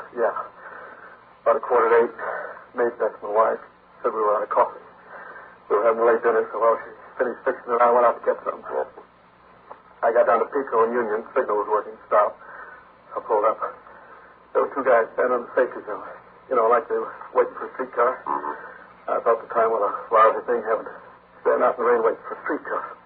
Yeah. About 7:45. Maid, that's my wife, said we were out of coffee. We were having late dinner, so while she finished fixing it, I went out to get some. I got down to Pico and Union. Signal was working. Stop. I pulled up. There were two guys standing on the safety zone. You know, like they were waiting for a streetcar. I thought the time was a lousy thing having to stand out in the rain waiting for a streetcar.